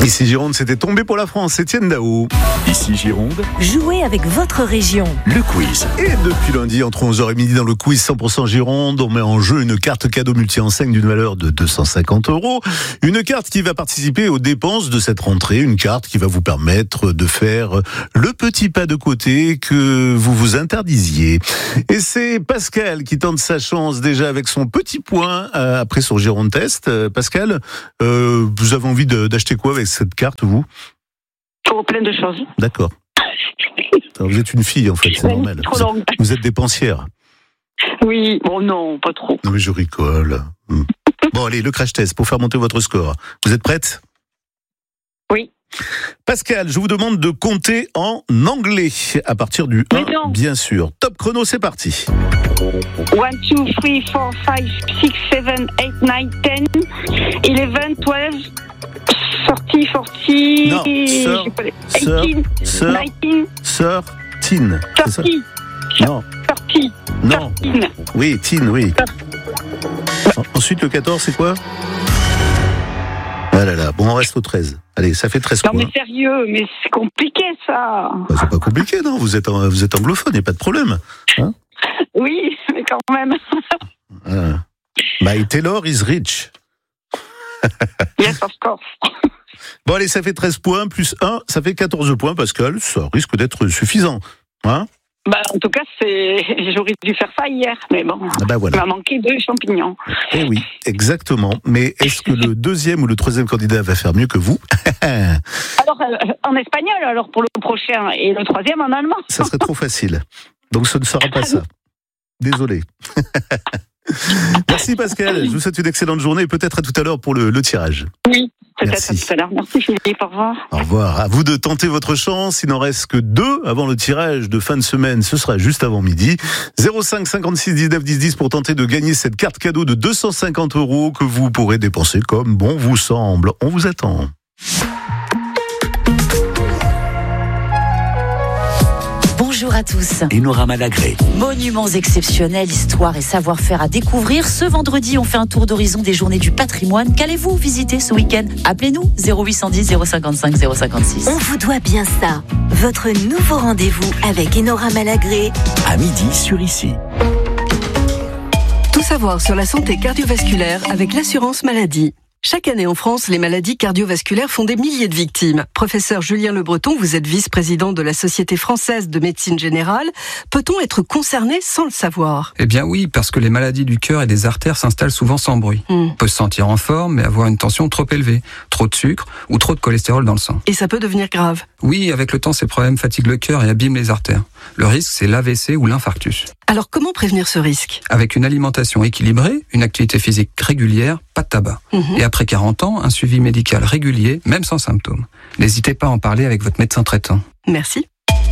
Ici Gironde, c'était tombé pour la France. Étienne Daou. Ici Gironde, Jouez avec votre région. le quiz. Et depuis lundi, entre 11h et midi, dans le quiz 100% Gironde, on met en jeu une carte cadeau multi-enseigne d'une valeur de 250 €. Une carte qui va participer aux dépenses de cette rentrée. Une carte qui va vous permettre de faire le petit pas de côté que vous vous interdisiez. Et c'est Pascal qui tente sa chance déjà avec son petit point après son Gironde Test. Pascal, vous avez envie d'acheter quoi avec cette carte, vous ? Pour plein de choses. D'accord. Alors, vous êtes une fille, en fait, c'est normal. Trop longue. Vous êtes dépensière. Oui, bon non, pas trop. Non mais je rigole. Bon allez, le crash test pour faire monter votre score. Vous êtes prête ? Oui. Pascal, je vous demande de compter en anglais à partir du 1, Mais non. bien sûr. Top chrono, c'est parti. 1, 2, 3, 4, 5, 6, 7, 8, 9, 10, 11, 12, 30, 40, Non, sir, 18, sir, 19, Tin, c'est ça ? 30, Non, 30, non. 13. Oui, Tin, oui. Ensuite, le 14, c'est quoi ? Ah là là, bon, on reste au 13. Allez, ça fait 13 Non points. mais sérieux, mais c'est compliqué ça. Bah, c'est pas compliqué, non ? Vous êtes anglophone, il n'y a pas de problème. Oui, mais quand même. My Taylor is rich. Yes, of course. Bon, allez, ça fait 13 points, plus 1, ça fait 14 points, Pascal. Ça risque d'être suffisant. Hein ? Bah, en tout cas, j'aurais dû faire ça hier, mais bon. Ah bah Il voilà. m'a manqué 2 champignons. Eh oui, exactement. Mais est-ce que le deuxième ou le troisième candidat va faire mieux que vous ? Alors, en espagnol, alors pour le prochain, et le troisième en allemand. Ça serait trop facile. Donc ce ne sera pas ça. Désolé. Merci Pascal, je vous souhaite une excellente journée et peut-être à tout à l'heure pour le tirage. Oui, peut-être Merci. à tout à l'heure. Merci Philippe, au revoir. Au revoir. À vous de tenter votre chance. Il n'en reste que 2 avant le tirage de fin de semaine. Ce sera juste avant midi. 05 56 19 10 10 pour tenter de gagner cette carte cadeau de 250 € que vous pourrez dépenser comme bon vous semble. On vous attend. Bonjour à tous. Enora Malagré, Monuments exceptionnels, histoire et savoir-faire à découvrir. Ce vendredi, on fait un tour d'horizon des journées du patrimoine. Qu'allez-vous visiter ce week-end ? Appelez-nous 0810 055 056. On vous doit bien ça. Votre nouveau rendez-vous avec Enora Malagré. à midi sur Ici. Tout savoir sur la santé cardiovasculaire avec l'assurance maladie. Chaque année en France, les maladies cardiovasculaires font des milliers de victimes. Professeur Julien Le Breton, vous êtes vice-président de la Société française de médecine générale. Peut-on être concerné sans le savoir ? Eh bien oui, parce que les maladies du cœur et des artères s'installent souvent sans bruit. On peut se sentir en forme, mais avoir une tension trop élevée, trop de sucre ou trop de cholestérol dans le sang. Et ça peut devenir grave. Oui, avec le temps, ces problèmes fatiguent le cœur et abîment les artères. Le risque, c'est l'AVC ou l'infarctus. Alors comment prévenir ce risque ? Avec une alimentation équilibrée, une activité physique régulière, pas de tabac. Et après 40 ans, un suivi médical régulier, même sans symptômes. N'hésitez pas à en parler avec votre médecin traitant. Merci.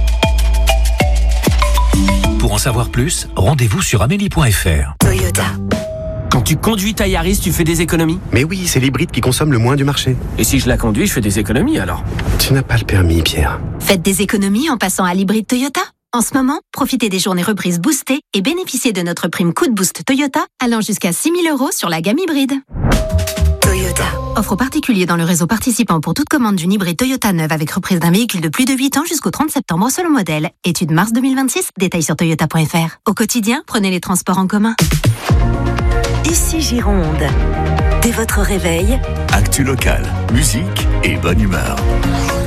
Pour en savoir plus, rendez-vous sur amélie.fr. Toyota. Quand tu conduis ta Yaris, tu fais des économies. Mais oui, c'est l'hybride qui consomme le moins du marché. Et si je la conduis, je fais des économies alors. Tu n'as pas le permis, Pierre. Faites des économies en passant à l'hybride Toyota. En ce moment, profitez des journées reprises boostées et bénéficiez de notre prime coup de boost Toyota allant jusqu'à 6 000 € sur la gamme hybride. Toyota. Offre aux particuliers dans le réseau participant pour toute commande d'une hybride Toyota neuve avec reprise d'un véhicule de plus de 8 ans jusqu'au 30 septembre selon modèle. Étude mars 2026, détails sur toyota.fr. Au quotidien, prenez les transports en commun. Ici Gironde. Dès votre réveil, Actu locale, musique et bonne humeur.